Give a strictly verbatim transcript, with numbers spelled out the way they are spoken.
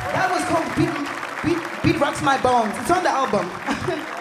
That was called Beat, Beat, Beat Rocks My Bones. It's on the album.